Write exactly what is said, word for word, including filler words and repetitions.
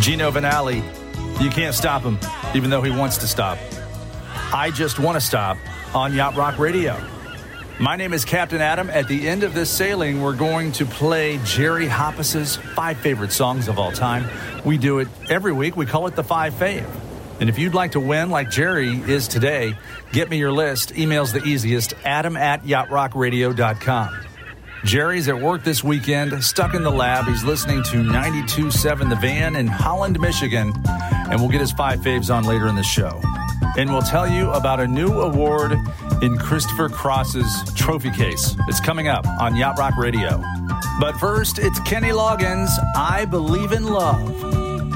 Gino Vanelli, you can't stop him, even though he wants to stop. I Just Want to Stop on Yacht Rock Radio. My name is Captain Adam. At the end of this sailing, we're going to play Jerry Hoppus's five favorite songs of all time. We do it every week. We call it the Five Fave. And if you'd like to win like Jerry is today, get me your list. Email's the easiest, adam at yacht rock radio dot com. Jerry's at work this weekend, stuck in the lab. He's listening to ninety-two point seven The Van in Holland, Michigan. And we'll get his five faves on later in the show. And we'll tell you about a new award in Christopher Cross's trophy case. It's coming up on Yacht Rock Radio. But first, it's Kenny Loggins, I Believe in Love.